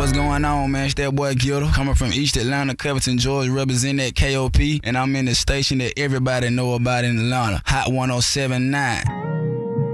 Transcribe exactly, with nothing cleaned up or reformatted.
what's going on, man? It's that boy Gilda, coming from East Atlanta, Covington, Georgia, representing that K O P, and I'm in the station that everybody know about in Atlanta, Hot one oh seven point nine.